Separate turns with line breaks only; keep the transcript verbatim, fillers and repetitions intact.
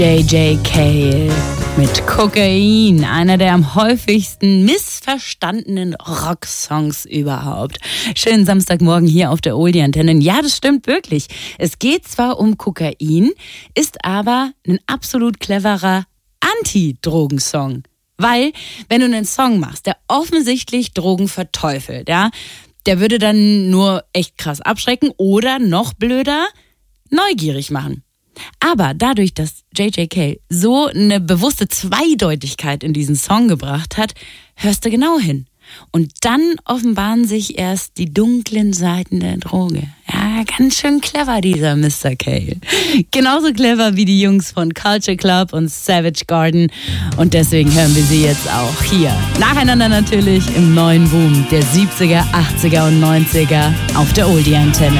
J J Cale mit Kokain, einer der am häufigsten missverstandenen Rocksongs überhaupt. Schönen Samstagmorgen hier auf der Oldie-Antenne. Ja, das stimmt wirklich. Es geht zwar um Kokain, ist aber ein absolut cleverer Anti-Drogensong. Weil, wenn du einen Song machst, der offensichtlich Drogen verteufelt, ja, der würde dann nur echt krass abschrecken oder noch blöder, neugierig machen. Aber dadurch, dass J J Cale so eine bewusste Zweideutigkeit in diesen Song gebracht hat, hörst du genau hin. Und dann offenbaren sich erst die dunklen Seiten der Droge. Ja, ganz schön clever, dieser Mister Cale. Genauso clever wie die Jungs von Culture Club und Savage Garden. Und deswegen hören wir sie jetzt auch hier. Nacheinander natürlich im neuen Boom der siebziger, achtziger und neunziger auf der Oldie-Antenne.